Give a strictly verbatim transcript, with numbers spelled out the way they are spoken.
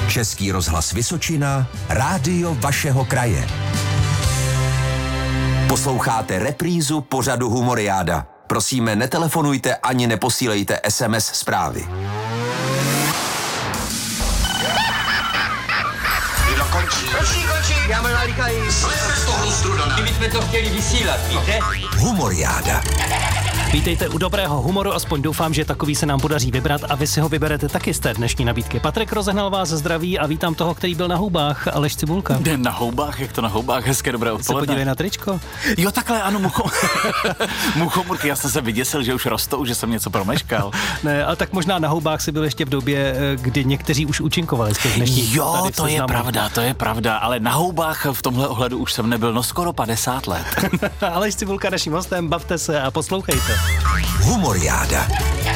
Český rozhlas Vysočina, rádio vašeho kraje. Posloucháte reprízu pořadu Humoriáda. Prosíme, netelefonujte ani neposílejte es em es zprávy. Končí, končí. Já mám nalíkají. Sleze z toho lustru, Dana. My jsme to chtěli vysílat, víte? Humoriáda. Vítejte u dobrého humoru, aspoň doufám, že takový se nám podaří vybrat a vy si ho vyberete taky z té dnešní nabídky. Patrik Rozehnal vás zdraví a vítám toho, který byl na houbách, Aleš Cibulka. Den na houbách, jak to na houbách, hezké dobré odpoledne. Se podívej na tričko. Jo, takhle, ano, mucho... muchomurky, já jsem se vyděsil, že už rostou, že jsem něco promeškal. Ne, ale tak možná na houbách si byl ještě v době, kdy někteří už účinkovali z těch dnešních. Jo, to je pravda, to je pravda, ale na houbách v tomhle ohledu už jsem nebyl, no skoro padesát let. Aleš Cibulka naším hostem, bavte se a poslouchejte. Humoriáda.